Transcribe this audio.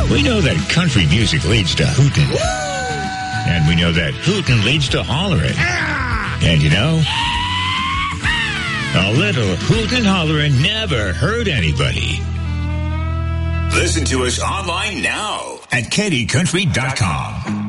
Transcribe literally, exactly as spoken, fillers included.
We know that country music leads to hootin'. And we know that hootin' leads to hollerin'. And you know, a little hootin' hollerin' never hurt anybody. Listen to us online now at Katy Country dot com.